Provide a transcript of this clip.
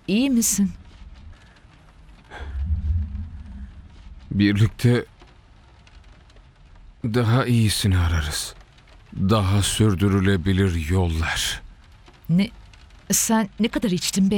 İyi misin? Birlikte daha iyisini ararız. Daha sürdürülebilir yollar. Sen ne kadar içtin